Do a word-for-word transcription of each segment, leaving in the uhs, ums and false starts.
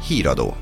Híradó.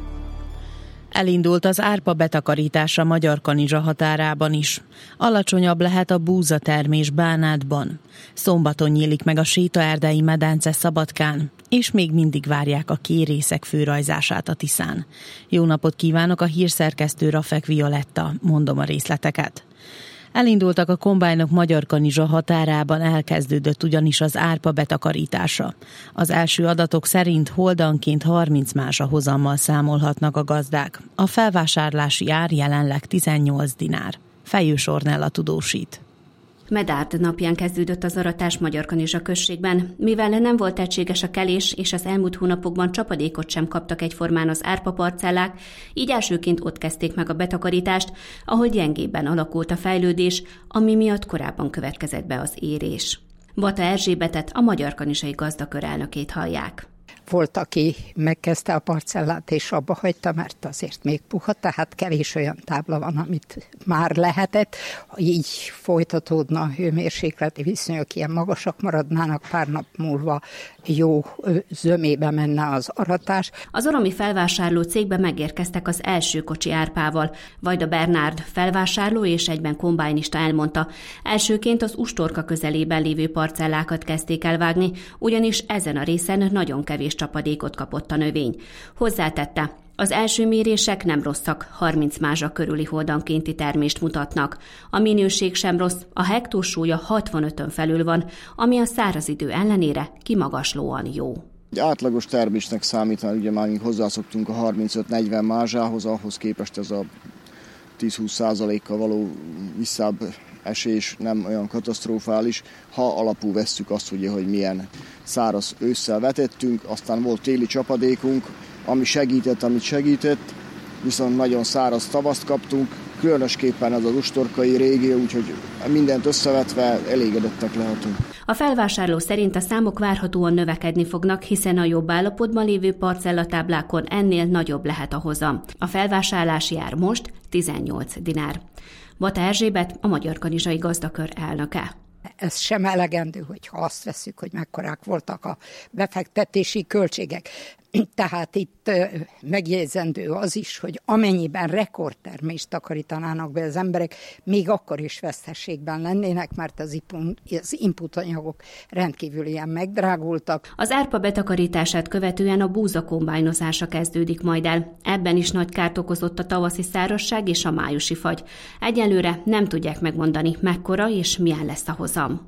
Elindult az árpa betakarítása Magyarkanizsa határában is. Alacsonyabb lehet a búzatermés Bánátban. Szombaton nyílik meg a sétaerdei medence Szabadkán, és még mindig várják a kérészek főrajzását a Tiszán. Jó napot kívánok, a hírszerkesztő Rafek Violetta, mondom a részleteket. Elindultak a kombájnok Magyarkanizsa határában, elkezdődött ugyanis az árpa betakarítása. Az első adatok szerint holdanként harminc mázsa hozammal számolhatnak a gazdák. A felvásárlási ár jelenleg tizennyolc dinár. Fejős Ornella tudósít. Medárd napján kezdődött az aratás Magyarkanizsa községben. Mivel nem volt egységes a kelés, és az elmúlt hónapokban csapadékot sem kaptak egyformán az árpaparcellák, így elsőként ott kezdték meg a betakarítást, ahol gyengébben alakult a fejlődés, ami miatt korábban következett be az érés. Bata Erzsébetet, a Magyarkanizsai Gazdakör elnökét hallják. Volt, aki megkezdte a parcellát, és abba hagyta, mert azért még puha, tehát kevés olyan tábla van, amit már lehetett. Így folytatódna a hőmérsékleti viszonyok, ilyen magasak maradnának, pár nap múlva jó zömébe menne az aratás. Az oromi felvásárló cégbe megérkeztek az első kocsi árpával. Vajda Bernárd felvásárló és egyben kombájnista elmondta, elsőként az Ustorka közelében lévő parcellákat kezdték elvágni, ugyanis ezen a részen nagyon kevés csapadékot kapott a növény. Hozzátette, az első mérések nem rosszak, harminc mázsa körüli holdankénti termést mutatnak. A minőség sem rossz, a hektósúlya hatvanötön felül van, ami a száraz idő ellenére kimagaslóan jó. Egy átlagos termésnek számítani, ugye már hozzászoktunk a harmincöt-negyven mázsához, ahhoz képest ez a tíz-húsz százalékkal való visszább esés nem olyan katasztrofális, ha alapul vesszük azt, ugye, hogy milyen száraz ősszel vetettünk, aztán volt téli csapadékunk, ami segített, amit segített, viszont nagyon száraz tavaszt kaptunk, különösképpen ez az ustorkai régió, úgyhogy mindent összevetve elégedettek lehetünk. A felvásárló szerint a számok várhatóan növekedni fognak, hiszen a jobb állapotban lévő parcellatáblákon ennél nagyobb lehet a hozam. A felvásárlási ár most tizennyolc dinár. Bata Erzsébet, a Magyarkanizsai Gazdakör elnöke. Ez sem elegendő, hogyha azt veszük, hogy mekkorák voltak a befektetési költségek. Tehát itt megjegyzendő az is, hogy amennyiben rekordtermést takarítanának be az emberek, még akkor is veszteségben lennének, mert az input anyagok rendkívül ilyen megdrágultak. Az árpa betakarítását követően a búza kombájnozása kezdődik majd el. Ebben is nagy kárt okozott a tavaszi szárazság és a májusi fagy. Egyelőre nem tudják megmondani, mekkora és milyen lesz a hozam.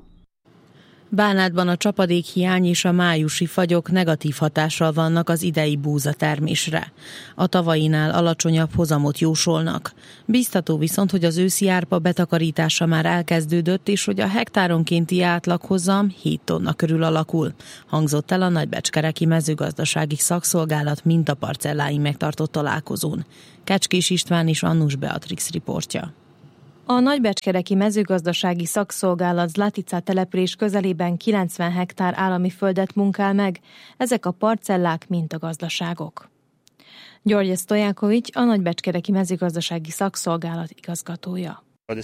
Bánátban a csapadékhiány és a májusi fagyok negatív hatással vannak az idei búzatermésre. A tavainál alacsonyabb hozamot jósolnak. Biztató viszont, hogy az őszi árpa betakarítása már elkezdődött, és hogy a hektáronkénti átlaghozam hét tonna körül alakul, hangzott el a Nagybecskereki Mezőgazdasági Szakszolgálat mintaparcelláin megtartott találkozón. Kecskés István és Annus Beatrix riportja. A Nagybecskereki Mezőgazdasági Szakszolgálat Zlatica település közelében kilencven hektár állami földet munkál meg, ezek a parcellák mintagazdaságok. György Stojákovics, a Nagybecskereki Mezőgazdasági Szakszolgálat igazgatója.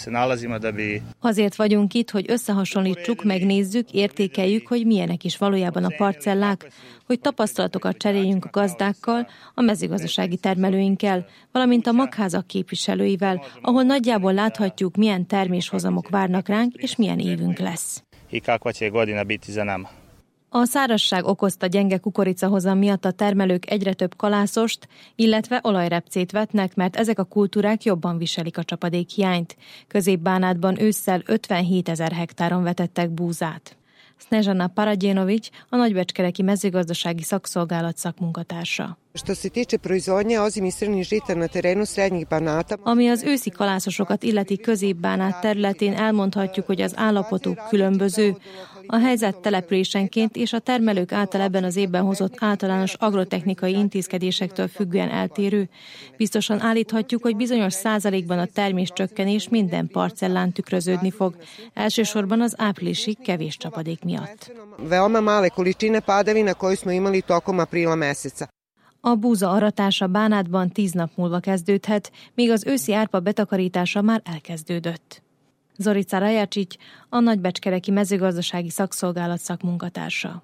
Azért vagyunk itt, hogy összehasonlítsuk, megnézzük, értékeljük, hogy milyenek is valójában a parcellák, hogy tapasztalatokat cseréljünk a gazdákkal, a mezőgazdasági termelőinkkel, valamint a magházak képviselőivel, ahol nagyjából láthatjuk, milyen terméshozamok várnak ránk, és milyen évünk lesz. A szárazság okozta gyenge kukoricahozam miatt a termelők egyre több kalászost, illetve olajrepcét vetnek, mert ezek a kultúrák jobban viselik a csapadékhiányt. Közép-Bánátban ősszel ötvenhétezer hektáron vetettek búzát. Snežana Paradjenović, a Nagybecskereki Mezőgazdasági Szakszolgálat szakmunkatársa. Ami az őszi kalászosokat illeti Közép-Bánát területén, elmondhatjuk, hogy az állapotuk különböző. A helyzet településenként és a termelők által ebben az évben hozott általános agrotechnikai intézkedésektől függően eltérő. Biztosan állíthatjuk, hogy bizonyos százalékban a terméscsökkenés minden parcellán tükröződni fog, elsősorban az áprilisi kevés csapadék miatt. A búza aratása Bánátban tíz nap múlva kezdődhet, míg az őszi árpa betakarítása már elkezdődött. Zorica Rajacsics, a Nagybecskereki mezőgazdasági szakszolgálat szakmunkatársa.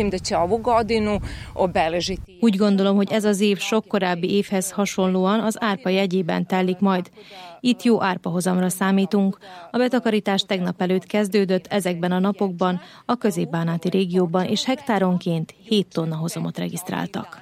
Úgy gondolom, hogy ez az év sok korábbi évhez hasonlóan az árpa jegyében telik majd. Itt jó árpahozamra számítunk. A betakarítás tegnap előtt kezdődött ezekben a napokban a középbánáti régióban, és hektáronként hét tonna hozamot regisztráltak.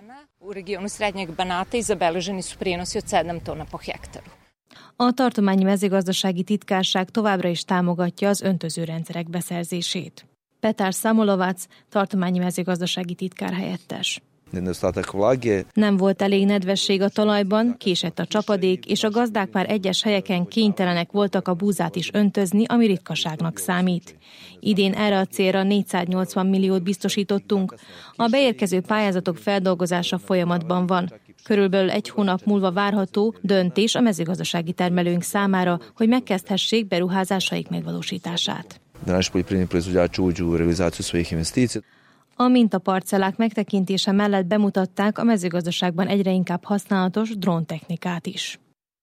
A tartományi mezőgazdasági titkárság továbbra is támogatja az öntözőrendszerek beszerzését. Petár Samolovac, tartományi mezőgazdasági titkár helyettes. Nem volt elég nedvesség a talajban, késett a csapadék, és a gazdák már egyes helyeken kénytelenek voltak a búzát is öntözni, ami ritkaságnak számít. Idén erre a célra négyszáznyolcvan milliót biztosítottunk. A beérkező pályázatok feldolgozása folyamatban van. Körülbelül egy hónap múlva várható döntés a mezőgazdasági termelőink számára, hogy megkezdhessék beruházásaik megvalósítását. A mintaparcellák megtekintése mellett bemutatták a mezőgazdaságban egyre inkább használatos dróntechnikát is.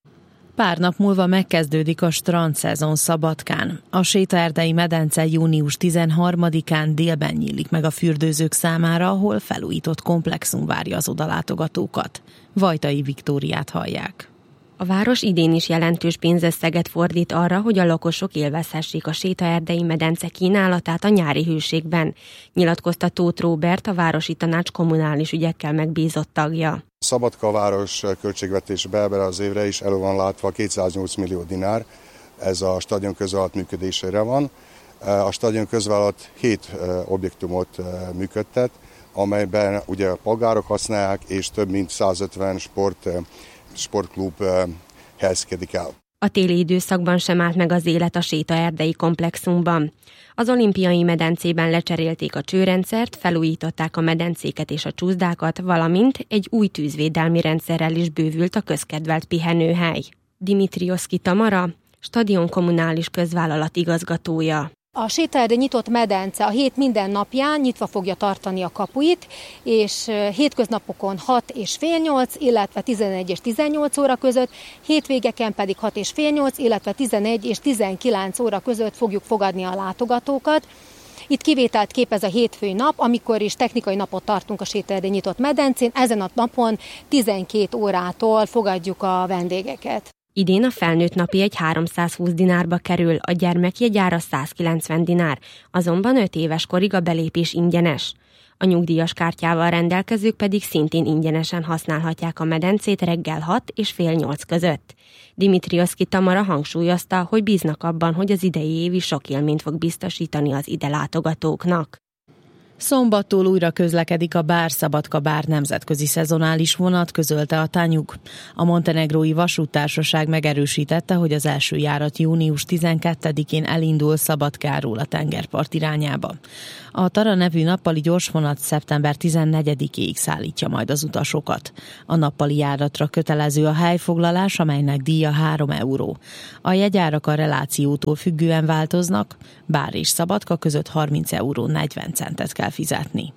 Pár nap múlva megkezdődik a strandszezon Szabadkán. A sétaerdei medence június tizenharmadikán délben nyílik meg a fürdőzők számára, ahol felújított komplexum várja az odalátogatókat. Vajtai Viktóriát hallják. A város idén is jelentős pénzösszeget fordít arra, hogy a lakosok élvezhessék a sétaerdei medence kínálatát a nyári hőségben, nyilatkozta Tóth Róbert, a városi tanács kommunális ügyekkel megbízott tagja. Szabadka város költségvetésbe ebben az évre is elő van látva kétszáznyolc millió dinár, ez a stadion közvállalat működésére van. A stadion közvállalat hét objektumot működtet, amelyben ugye a polgárok használják, és több mint százötven sport sportklub helyezkedik el. A téli időszakban sem állt meg az élet a sétaerdei komplexumban. Az olimpiai medencében lecserélték a csőrendszert, felújították a medencéket és a csúszdákat, valamint egy új tűzvédelmi rendszerrel is bővült a közkedvelt pihenőhely. Dimitrioszki Tamara, stadion kommunális közvállalat igazgatója. A sétaerdei nyitott medence a hét minden napján nyitva fogja tartani a kapuit, és hétköznapokon hat és fél nyolc, illetve tizenegy és tizennyolc óra között, hétvégeken pedig hat és fél nyolc, illetve tizenegy és tizenkilenc óra között fogjuk fogadni a látogatókat. Itt kivételt képez a hétfői nap, amikor is technikai napot tartunk a sétaerdei nyitott medencén. Ezen a napon tizenkét órától fogadjuk a vendégeket. Idén a felnőtt napjegy háromszázhúsz dinárba kerül, a gyermekjegyára százkilencven dinár, azonban öt éves korig a belépés ingyenes. A nyugdíjas kártyával rendelkezők pedig szintén ingyenesen használhatják a medencét reggel hat és fél nyolc között. Dimitrioszki Tamara hangsúlyozta, hogy bíznak abban, hogy az idei év is sok élményt fog biztosítani az ide látogatóknak. Szombattól újra közlekedik a Bár-Szabadka-Bár nemzetközi szezonális vonat, közölte a Tanyug. A montenegrói vasúttársaság megerősítette, hogy az első járat június tizenkettedikén elindul Szabadkáról a tengerpart irányába. A Tara nevű nappali gyorsvonat szeptember tizennegyedikéig szállítja majd az utasokat. A nappali járatra kötelező a helyfoglalás, amelynek díja három euró. A jegyárak a relációtól függően változnak, Bár és Szabadka között harminc euró negyven centet kell fizetni.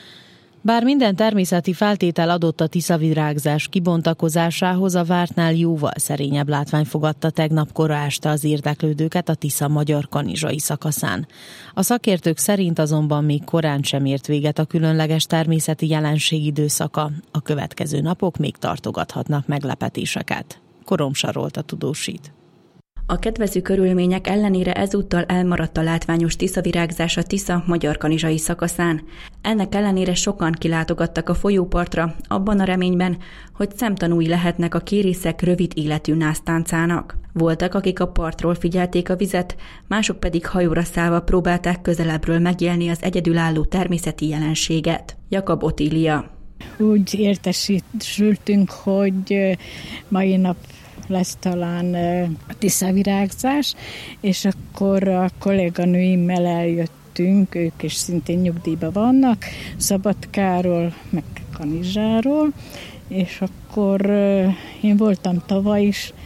Bár minden természeti feltétel adott a tiszavirágzás kibontakozásához, a vártnál jóval szerényebb látvány fogadta tegnap kora este az érdeklődőket a Tisza magyar-kanizsai szakaszán. A szakértők szerint azonban még korán sem ért véget a különleges természeti jelenség időszaka, a következő napok még tartogathatnak meglepetéseket. Koromsa Rolta tudósít. A kedvező körülmények ellenére ezúttal elmaradt a látványos tiszavirágzás a Tisza magyar-kanizsai szakaszán. Ennek ellenére sokan kilátogattak a folyópartra, abban a reményben, hogy szemtanúi lehetnek a kérészek rövid életű násztáncának. Voltak, akik a partról figyelték a vizet, mások pedig hajóra szállva próbálták közelebbről megélni az egyedülálló természeti jelenséget. Jakab Otília. Úgy értesültünk, hogy mai nap lesz talán a tiszavirágzás, és akkor a kolléganőimmel eljöttünk, ők is szintén nyugdíjban vannak, Szabadkáról, meg Kanizsáról, és akkor én voltam tavaly is,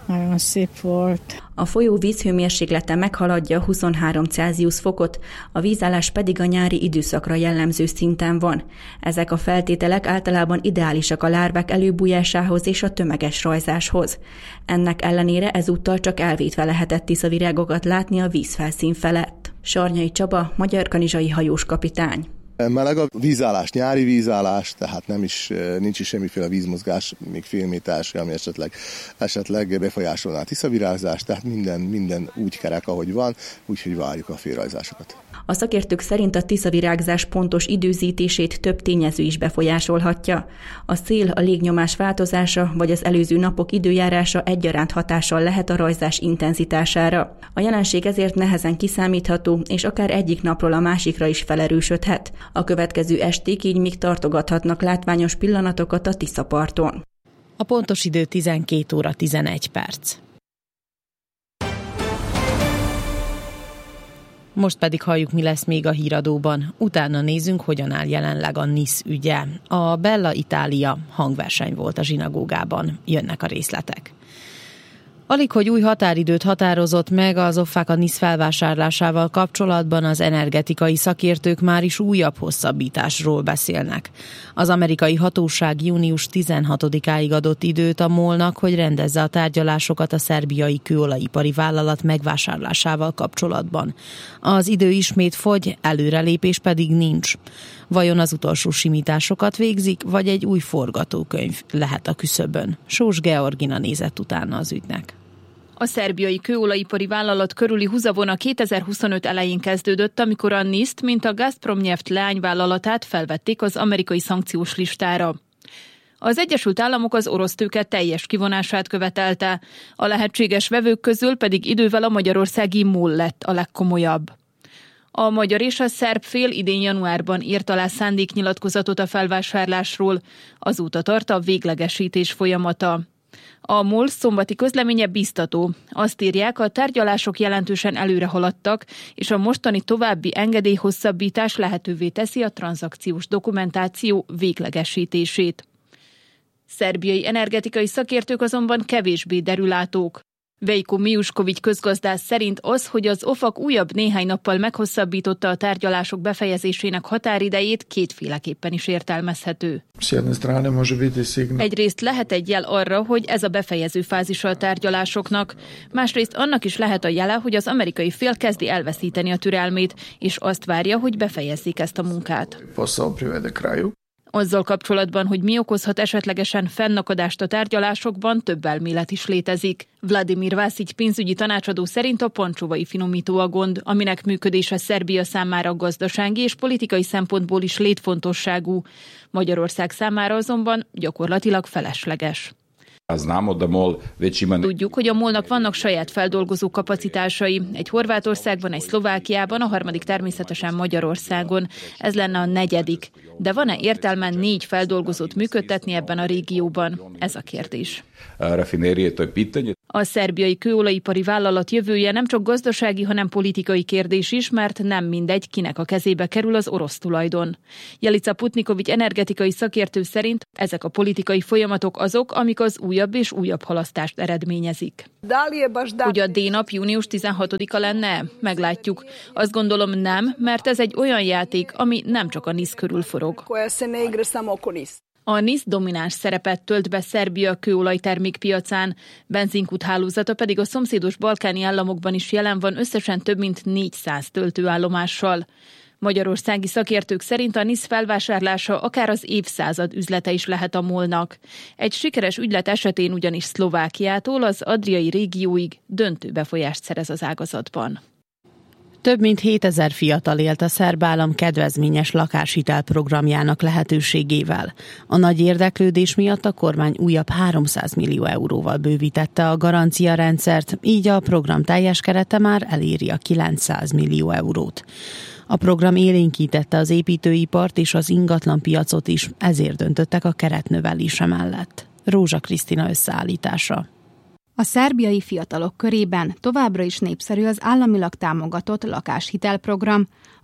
nagyon szép volt. A folyó vízhőmérséklete meghaladja huszonhárom Celsius fokot, a vízállás pedig a nyári időszakra jellemző szinten van. Ezek a feltételek általában ideálisak a lárvák előbújásához és a tömeges rajzáshoz. Ennek ellenére ezúttal csak elvétve lehetett tiszavirágokat látni a vízfelszín felett. Sarnyai Csaba, magyar kanizsai hajós kapitány. Meleg a vízállás, nyári vízállás, tehát nem is, nincs is semmiféle vízmozgás, még fél méter, ami esetleg, esetleg befolyásolná a tiszavirágzást, tehát minden, minden úgy kerek, ahogy van, úgyhogy várjuk a félrajzásokat. A szakértők szerint a tiszavirágzás pontos időzítését több tényező is befolyásolhatja. A szél, a légnyomás változása vagy az előző napok időjárása egyaránt hatással lehet a rajzás intenzitására. A jelenség ezért nehezen kiszámítható, és akár egyik napról a másikra is felerősödhet. A következő esték így még tartogathatnak látványos pillanatokat a Tiszaparton. A pontos idő tizenkét óra tizenegy perc. Most pedig halljuk, mi lesz még a híradóban. Utána nézzünk, hogyan áll jelenleg a NISZ ügye. A Bella Italia hangverseny volt a zsinagógában. Jönnek a részletek. Alig, hogy új határidőt határozott meg az Offaka NISZ felvásárlásával kapcsolatban, az energetikai szakértők már is újabb hosszabbításról beszélnek. Az amerikai hatóság június tizenhatodikáig adott időt a MOL-nak, hogy rendezze a tárgyalásokat a szerbiai kőolajipari vállalat megvásárlásával kapcsolatban. Az idő ismét fogy, előrelépés pedig nincs. Vajon az utolsó simításokat végzik, vagy egy új forgatókönyv lehet a küszöbön? Sós Georgina nézett utána az ügynek. A szerbiai kőolajipari vállalat körüli húzavona kétezer-huszonöt elején kezdődött, amikor a NISZ-t, mint a Gazpromneft leányvállalatát felvették az amerikai szankciós listára. Az Egyesült Államok az orosz tőke teljes kivonását követelte, a lehetséges vevők közül pedig idővel a magyarországi MOL lett a legkomolyabb. A magyar és a szerb fél idén januárban írt alá szándéknyilatkozatot a felvásárlásról, azóta tart a véglegesítés folyamata. A MOL szombati közleménye biztató. Azt írják, a tárgyalások jelentősen előre haladtak, és a mostani további engedélyhosszabbítás lehetővé teszi a tranzakciós dokumentáció véglegesítését. Szerbiai energetikai szakértők azonban kevésbé derülátók. Veljko Miuskovics közgazdász szerint az, hogy az OFAK újabb néhány nappal meghosszabbította a tárgyalások befejezésének határidejét, kétféleképpen is értelmezhető. Egyrészt lehet egy jel arra, hogy ez a befejező fázisa a tárgyalásoknak, másrészt annak is lehet a jele, hogy az amerikai fél kezdi elveszíteni a türelmét, és azt várja, hogy befejezzék ezt a munkát. Azzal kapcsolatban, hogy mi okozhat esetlegesen fennakadást a tárgyalásokban, több elmélet is létezik. Vladimir Vasic pénzügyi tanácsadó szerint a pancsovai finomító a gond, aminek működése Szerbia számára gazdasági és politikai szempontból is létfontosságú. Magyarország számára azonban gyakorlatilag felesleges. Tudjuk, hogy a MOL-nak vannak saját feldolgozó kapacitásai. Egy Horvátországban, egy Szlovákiában, a harmadik természetesen Magyarországon. Ez lenne a negyedik. De van-e értelme négy feldolgozót működtetni ebben a régióban? Ez a kérdés. A szerbiai kőolajipari vállalat jövője nem csak gazdasági, hanem politikai kérdés is, mert nem mindegy, kinek a kezébe kerül az orosz tulajdon. Jelica Putnikovics energetikai szakértő szerint ezek a politikai folyamatok azok, amik az újabb és újabb halasztást eredményezik. Hogy a D-nap június tizenhatodika lenne? Meglátjuk. Azt gondolom nem, mert ez egy olyan játék, ami nem csak a NISZ körül forog. A NISZ domináns szerepet tölt be Szerbia kőolajtermékpiacán, benzinkút hálózata pedig a szomszédos balkáni államokban is jelen van összesen több mint négyszáz töltőállomással. Magyarországi szakértők szerint a NISZ felvásárlása akár az évszázad üzlete is lehet a MOL-nak. Egy sikeres ügylet esetén ugyanis Szlovákiától az adriai régióig döntő befolyást szerez az ágazatban. Több mint hétezer fiatal élt a szerb állam kedvezményes lakáshitel programjának lehetőségével. A nagy érdeklődés miatt a kormány újabb háromszáz millió euróval bővítette a garanciarendszert, így a program teljes kerete már eléri a kilencszáz millió eurót. A program élénkítette az építőipart és az ingatlanpiacot is, ezért döntöttek a keretnövelése mellett. Rózsa Krisztina összeállítása. A szerbiai fiatalok körében továbbra is népszerű az államilag támogatott lakáshitelprogram.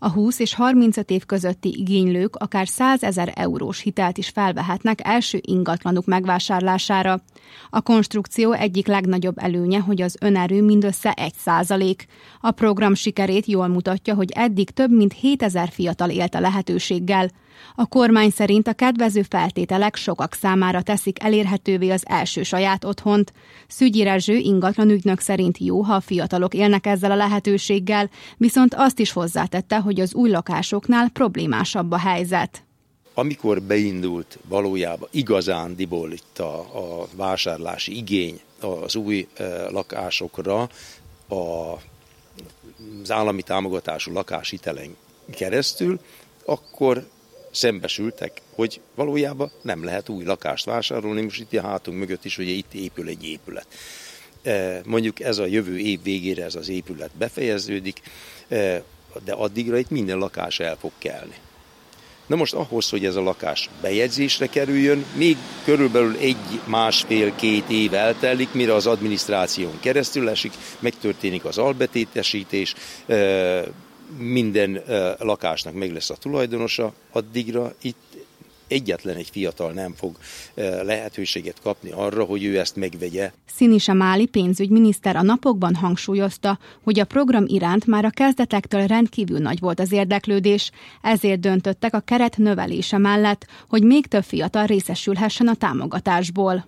A húsz és harmincöt év közötti igénylők akár százezer eurós hitelt is felvehetnek első ingatlanuk megvásárlására. A konstrukció egyik legnagyobb előnye, hogy az önerő mindössze egy százalék. A program sikerét jól mutatja, hogy eddig több mint hétezer fiatal élt a lehetőséggel. A kormány szerint a kedvező feltételek sokak számára teszik elérhetővé az első saját otthont. Szügyi Rezső ingatlanügynök szerint jó, ha a fiatalok élnek ezzel a lehetőséggel, viszont azt is hozzátette, hogy az új lakásoknál problémásabb a helyzet. Amikor beindult valójában igazándiból itt a, a vásárlási igény az új e, lakásokra, a, az állami támogatású lakáshitelen keresztül, akkor szembesültek, hogy valójában nem lehet új lakást vásárolni, most itt a hátunk mögött is, ugye itt épül egy épület. Mondjuk ez a jövő év végére ez az épület befejeződik, de addigra itt minden lakás el fog kelni. Na most ahhoz, hogy ez a lakás bejegyzésre kerüljön, még körülbelül egy, másfél, két év eltelik, mire az adminisztráción keresztül esik, megtörténik az albetétesítés, minden uh, lakásnak meg lesz a tulajdonosa, addigra itt egyetlen egy fiatal nem fog uh, lehetőséget kapni arra, hogy ő ezt megvegye. Sinisa Máli pénzügyminiszter a napokban hangsúlyozta, hogy a program iránt már a kezdetektől rendkívül nagy volt az érdeklődés, ezért döntöttek a keret növelése mellett, hogy még több fiatal részesülhessen a támogatásból.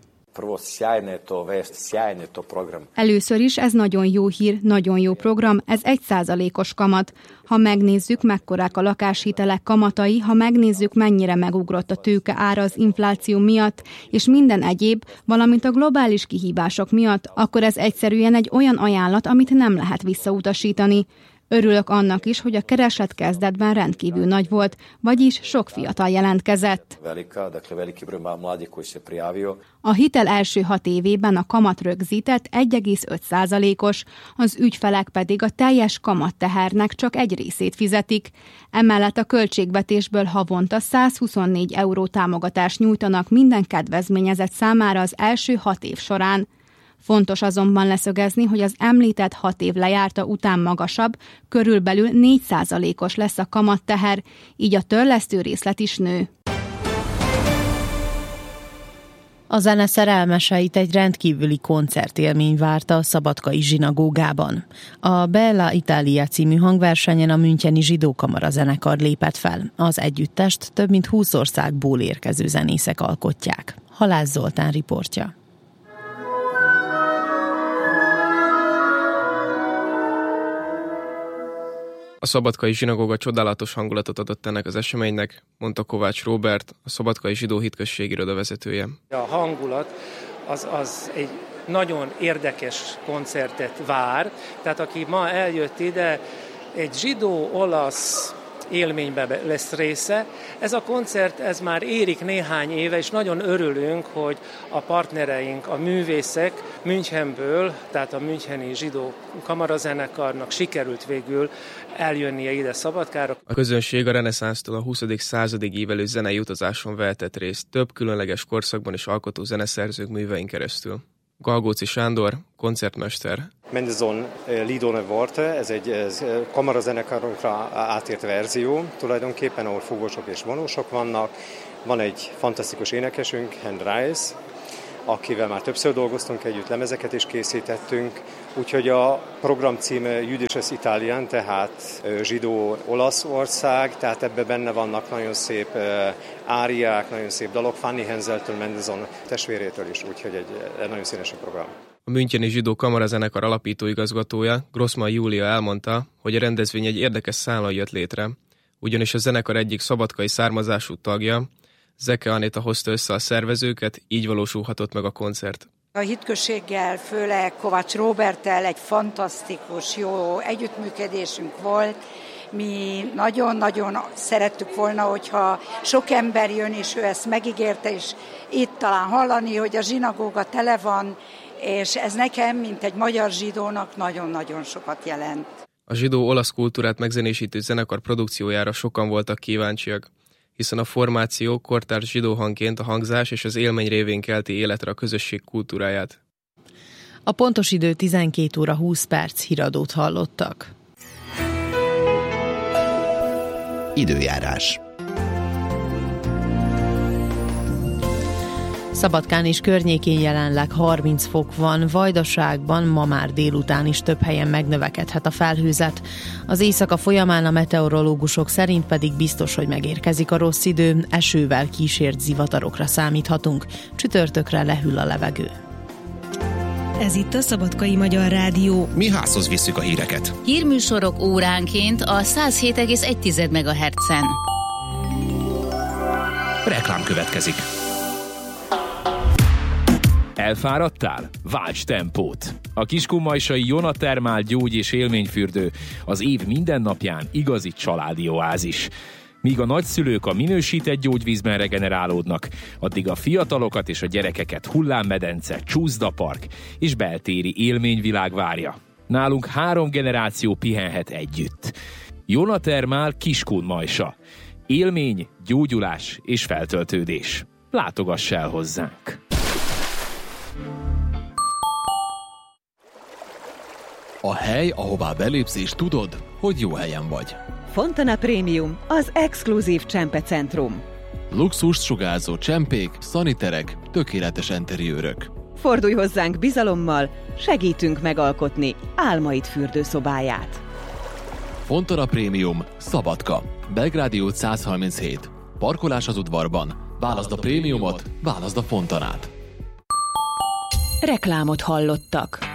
Először is ez nagyon jó hír, nagyon jó program, ez egy százalékos kamat. Ha megnézzük, mekkorák a lakáshitelek kamatai, ha megnézzük, mennyire megugrott a tőke ára az infláció miatt, és minden egyéb, valamint a globális kihívások miatt, akkor ez egyszerűen egy olyan ajánlat, amit nem lehet visszautasítani. Örülök annak is, hogy a kereslet kezdetben rendkívül nagy volt, vagyis sok fiatal jelentkezett. A hitel első hat évében a kamat rögzített egy egész öt százalékos, az ügyfelek pedig a teljes kamattehernek csak egy részét fizetik. Emellett a költségvetésből havonta százhuszonnégy euró támogatást nyújtanak minden kedvezményezett számára az első hat év során. Fontos azonban leszögezni, hogy az említett hat év lejárta után magasabb, körülbelül négy százalékos lesz a kamatteher, így a törlesztő részlet is nő. A zene szerelmeseit egy rendkívüli koncertélmény várta a szabadkai zsinagógában. A Bella Italia című hangversenyen a müncheni zsidó kamara zenekar lépett fel. Az együttest több mint húsz országból érkező zenészek alkotják. Halász Zoltán riportja. A szabadkai zsinagóga csodálatos hangulatot adott ennek az eseménynek, mondta Kovács Róbert, a szabadkai zsidó hitközség iroda vezetője. A hangulat az, az egy nagyon érdekes koncertet vár, tehát aki ma eljött ide, egy zsidó-olasz élményben lesz része. Ez a koncert, ez már érik néhány éve, és nagyon örülünk, hogy a partnereink, a művészek Münchenből, tehát a müncheni zsidó kamarazenekarnak sikerült végül eljönnie ide Szabadkára. A közönség a reneszánsztól a huszadik századig ívelő zenei utazáson vehetett részt több különleges korszakban is alkotó zeneszerzők művein keresztül. Galgóci Sándor, koncertmester. Mendelssohn Lidone volt, ez egy kamarazenekarunkra átért verzió, tulajdonképpen, ahol fúvósok és vonósok vannak. Van egy fantasztikus énekesünk, Hand Reis, akivel már többször dolgoztunk együtt, lemezeket is készítettünk, úgyhogy a program címe Jüdisches Italien, tehát zsidó Olaszország, tehát ebben benne vannak nagyon szép áriák, nagyon szép dalok, Fanny Henseltől, Mendelssohn testvérétől is, úgyhogy egy, egy nagyon színes program. A müncheni zsidó kamarazenekar alapító igazgatója, Grossmann Júlia elmondta, hogy a rendezvény egy érdekes szállal jött létre, ugyanis a zenekar egyik szabadkai származású tagja, Zeke Anita hozta össze a szervezőket, így valósulhatott meg a koncert. A hitközséggel, főleg Kovács Róberttel egy fantasztikus, jó együttműködésünk volt. Mi nagyon-nagyon szerettük volna, hogyha sok ember jön, és ő ezt megígérte, és itt talán hallani, hogy a zsinagóga tele van, és ez nekem, mint egy magyar zsidónak nagyon-nagyon sokat jelent. A zsidó-olasz kultúrát megzenésítő zenekar produkciójára sokan voltak kíváncsiak, hiszen a formáció kortárs zsidó hangként a hangzás és az élmény révén kelti életre a közösség kultúráját. A pontos idő tizenkét óra húsz perc, híradót hallottak. Időjárás. Szabadkán és környékén jelenleg harminc fok van, Vajdaságban ma már délután is több helyen megnövekedhet a felhőzet. Az éjszaka folyamán a meteorológusok szerint pedig biztos, hogy megérkezik a rossz idő, esővel kísért zivatarokra számíthatunk. Csütörtökre lehűl a levegő. Ez itt a Szabadkai Magyar Rádió. Mi házhoz visszük a híreket. Hírműsorok óránként a száz hét egész egy megahertzen. Reklám következik. Elfáradtál? Válts tempót! A kiskunmajsai Jonatermál gyógy- és élményfürdő az év minden napján igazi családi oázis. Míg a nagyszülők a minősített gyógyvízben regenerálódnak, addig a fiatalokat és a gyerekeket hullámmedence, csúszdapark és beltéri élményvilág várja. Nálunk három generáció pihenhet együtt. Jonatermál Kiskunmajsa. Élmény, gyógyulás és feltöltődés. Látogass el hozzánk! A hely, ahová belépsz és tudod, hogy jó helyen vagy. Fontana Premium, az exkluzív csempecentrum. Luxust sugárzó csempék, szaniterek, tökéletes interiőrök. Fordulj hozzánk bizalommal, segítünk megalkotni álmaid fürdőszobáját. Fontana Premium, Szabadka, Belgrádi út száz harminchét. Parkolás az udvarban. Válaszd a prémiumot, válaszd a Fontanát. Reklámot hallottak.